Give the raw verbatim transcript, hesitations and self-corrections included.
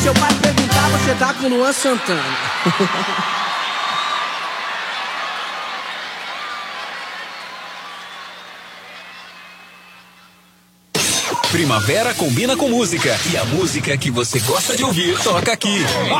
seu pai perguntar, você tá com Luan Santana. Primavera combina com música. E a música que você gosta de ouvir toca aqui.